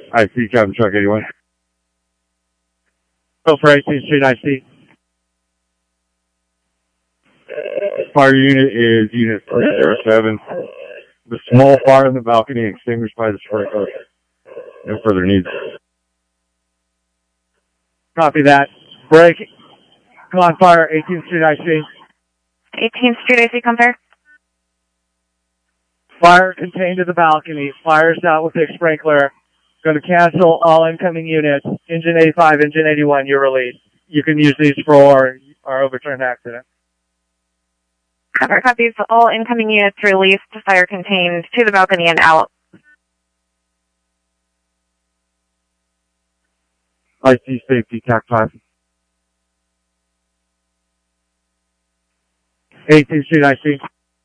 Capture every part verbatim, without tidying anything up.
I see Captain Truck eighty-one. Go for eighteenth Street, I see. Fire unit is Unit three zero seven. The small fire in the balcony extinguished by the sprinkler. No further needs. Copy that. Break. Come on, fire, eighteenth Street, I see. eighteenth Street, I see, compare. Fire contained in the balcony. Fire's out with the sprinkler. Going to cancel all incoming units. Engine eighty-five, engine eighty-one, you're released. You can use these for our overturned accident. Cover copies. All incoming units released. Fire contained to the balcony and out. I see safety, T A C five. eighteenth Street, I see.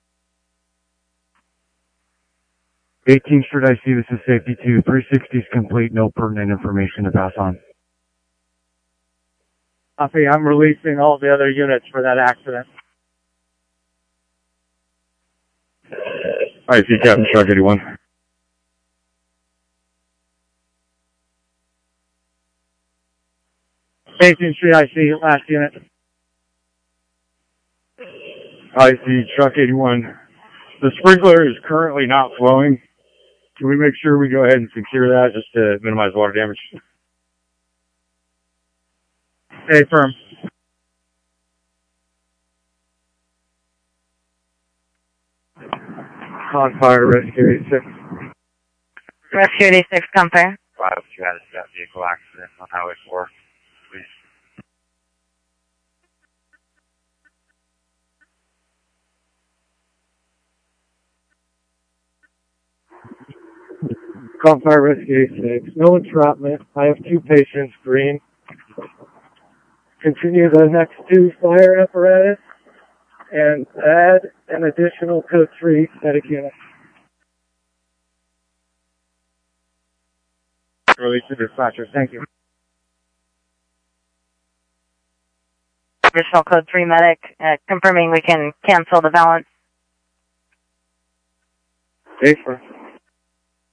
eighteenth Street, I see. This is safety two. three sixty is complete. No pertinent information to pass on. Copy. I'm releasing all the other units for that accident. I see Captain Truck eighty-one. eighteenth Street, I see. Last unit. I see Truck eighty-one. The sprinkler is currently not flowing. Can we make sure we go ahead and secure that just to minimize water damage? Hey, firm. On fire, rescue eighty-six. Rescue eighty-six, compare. five, you had a step vehicle accident on Highway four. Please. Call fire rescue eighty-six. No entrapment. I have two patients, green. Continue the next two fire apparatus and add an additional code three static unit. Release to dispatcher. Thank you. Additional code three medic, uh, confirming we can cancel the balance. Safer.